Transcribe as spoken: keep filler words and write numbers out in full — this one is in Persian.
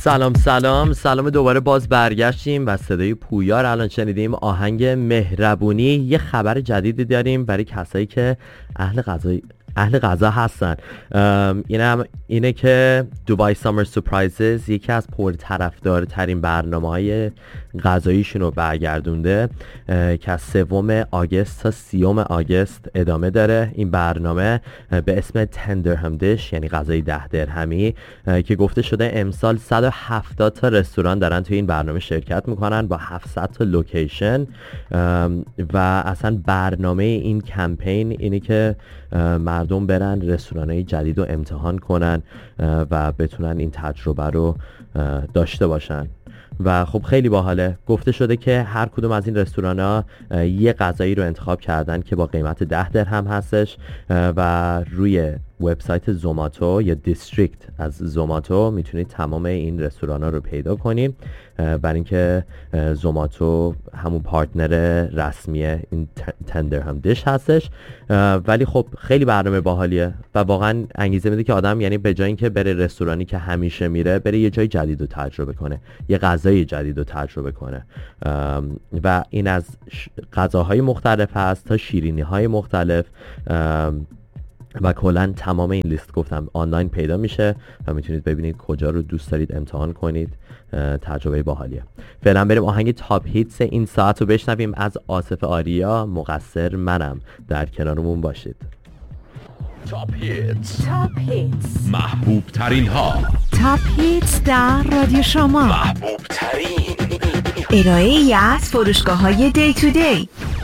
سلام سلام سلام دوباره باز برگشتیم و صدای پویا رو الان شنیدیم. آهنگ مهربونی. یه خبر جدیدی داریم برای کسایی که اهل غذای اهل غذا هستن. اینم اینه که دوبای سامر سورپرایزز یکی از پرطرفدارترین برنامه‌های غذاییشون رو برگردونده که از سوم آگوست تا سیوم آگوست ادامه داره. این برنامه به اسم ده درهم دیش، یعنی غذای ده درهمی، که گفته شده امسال صد و هفتاد تا رستوران دارن توی این برنامه شرکت میکنن با هفتصد تا لوکیشن. و اصلا برنامه این کمپین اینه که مردم برن رستوران‌های جدید رو امتحان کنن و بتونن این تجربه رو داشته باشن و خب خیلی باحاله. گفته شده که هر کدوم از این رستوران‌ها یه غذایی رو انتخاب کردن که با قیمت ده درهم هستش و روی وبسایت زوماتو یا دیستریکت از زوماتو میتونید تمام این رستوران‌ها رو پیدا کنید، برای اینکه زوماتو همون پارتنر رسمی این ده درهم دیش هستش. ولی خب خیلی برنامه باحالیه و واقعا انگیزه میده که آدم یعنی به جای اینکه بره رستورانی که همیشه میره، بره یه جای جدید رو تجربه کنه، یه غذای جدید رو تجربه کنه. و این از غذاهای مختلف هست تا شیرینی‌های مختلف و کلا تمام این لیست گفتم آنلاین پیدا میشه و میتونید ببینید کجا رو دوست دارید امتحان کنید. تجربه باحالیه. فعلا بریم آهنگ تاپ هیتس این ساعت رو بشنویم از آصف آریا. مقصر منم. در کنارمون باشید. تاپ هیتس، تاپ هیتس، محبوب ترین ها. تاپ هیتس در رادیو شما، محبوب ترین ارائه ای از فروشگاه های دی تو دی.